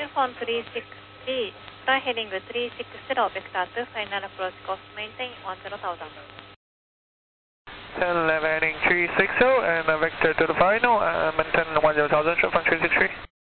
phone 360, start heading 360, vector 2, final approach course, maintain 10,000. 10, 11 heading 360 and vector to the final, maintain 10,000, short from 363.